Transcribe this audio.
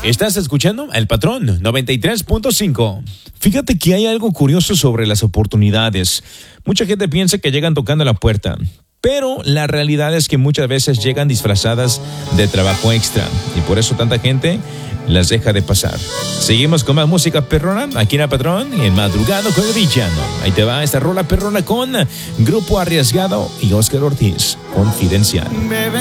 Estás escuchando El Patrón 93.5. Fíjate que hay algo curioso sobre las oportunidades. Mucha gente piensa que llegan tocando la puerta, pero la realidad es que muchas veces llegan disfrazadas de trabajo extra y por eso tanta gente las deja de pasar. Seguimos con más música perrona aquí en El Patrón y en Madrugado con el Villano. Ahí te va esta rola perrona con Grupo Arriesgado y Oscar Ortiz, Confidencial. Bebé,